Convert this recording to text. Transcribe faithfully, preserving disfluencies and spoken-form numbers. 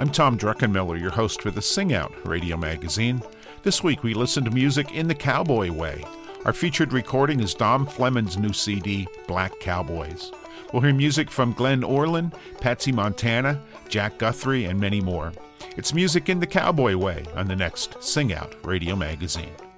I'm Tom Druckenmiller, your host for the Sing Out radio magazine. This week we listen to music in the cowboy way. Our featured recording is Dom Fleming's new C D, Black Cowboys. We'll hear music from Glenn Orland, Patsy Montana, Jack Guthrie, and many more. It's music in the cowboy way on the next Sing Out radio magazine.